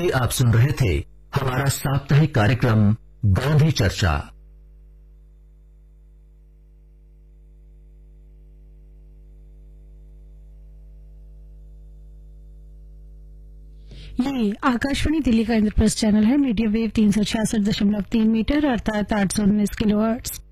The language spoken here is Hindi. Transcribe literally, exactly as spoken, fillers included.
अभी आप सुन रहे थे हमारा साप्ताहिक कार्यक्रम गांधी चर्चा। ये आकाशवाणी दिल्ली का इंद्रप्रस्थ चैनल है। मीडियम वेव तीन सौ छियासठ दशमलव तीन मीटर अर्थात आठ सौ उन्नीस किलो हर्ट्ज।